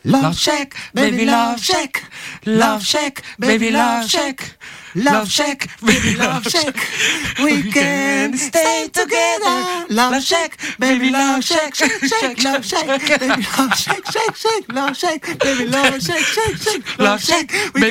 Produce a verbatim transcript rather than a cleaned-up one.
Love Shack, baby, love Shack. Love Shack, baby, love Shack. Love Shack, baby, love Shack. We can stay together. Love Shack, baby, love Shack. Shake, shake, love Shack, baby, love Shack, shake, shake, love Shack, baby, love Shack, shake, shake, love Shack.